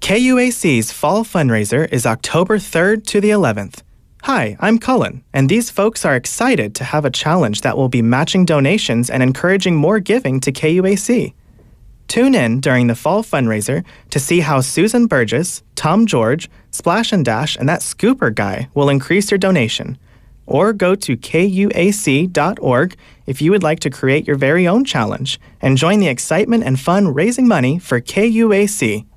KUAC's fall fundraiser is October 3rd to the 11th. Hi, I'm Cullen, and these folks are excited to have a challenge that will be matching donations and encouraging more giving to KUAC. Tune in during the fall fundraiser to see how Susan Burgess, Tom George, Splash and Dash, and that Scooper guy will increase your donation. Or go to kuac.org if you would like to create your very own challenge and join the excitement and fun raising money for KUAC.